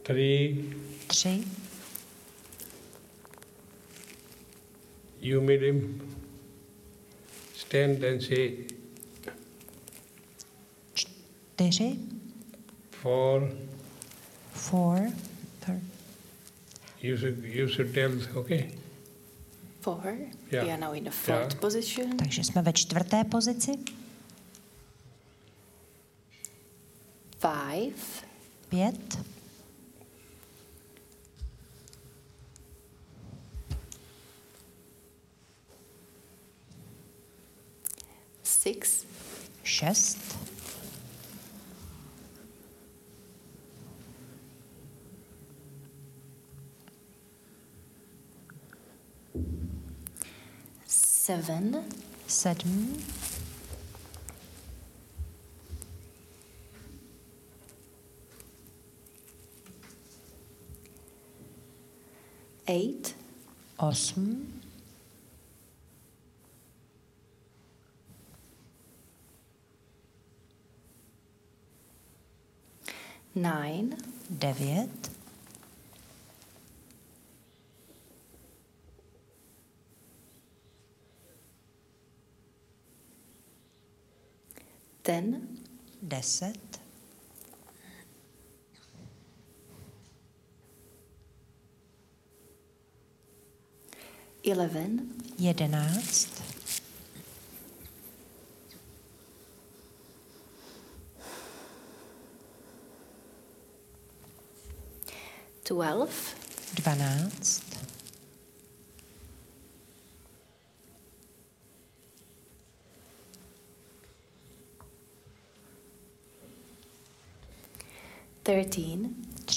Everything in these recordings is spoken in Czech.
3. You made him stand and say 4. 4. 4. You should tell, okay? 4. Yeah. We are now in the fourth position. Takže jsme ve 4. pozici. 5. 6. 7. 8. 9. 10. 11. 12. 13.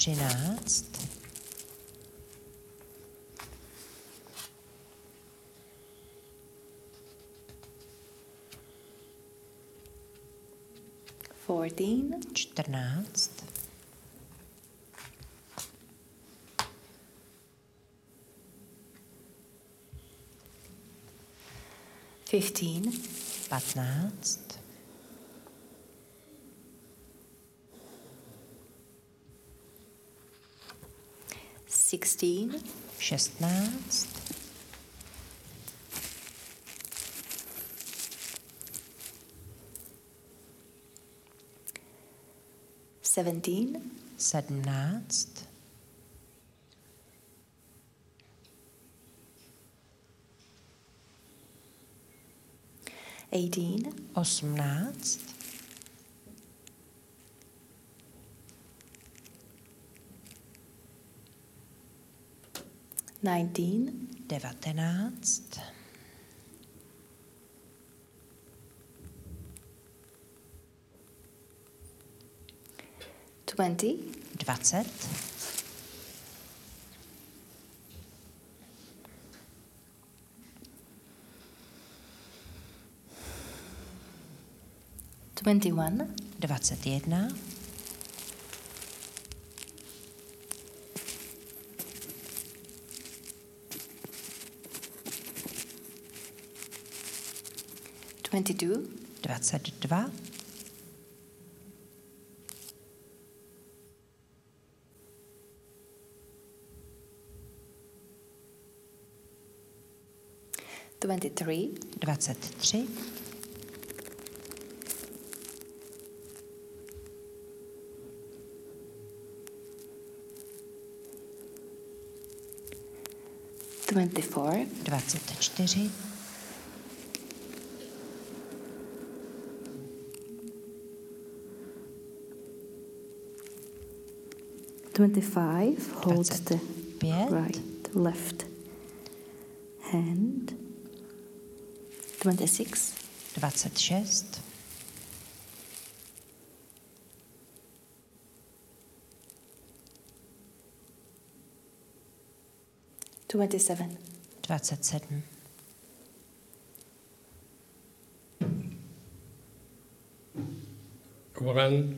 14. 15. 16. 17. 18. 19. 20. 21. 22. 23. 24. 25. Hold the left hand. 26. 27. 1.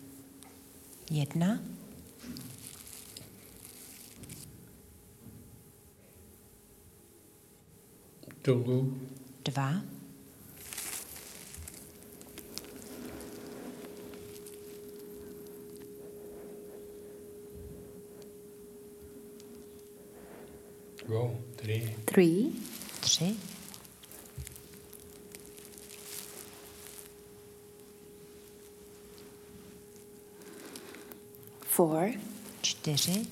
2. 2. 3. Go. 3. 3, 3, 4, 4,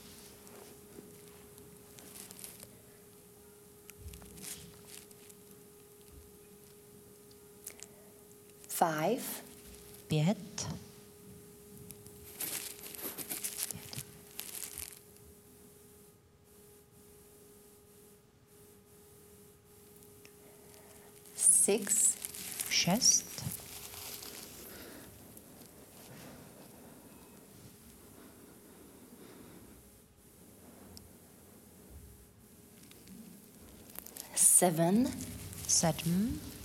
5, 5, 6, 6, 7, 7,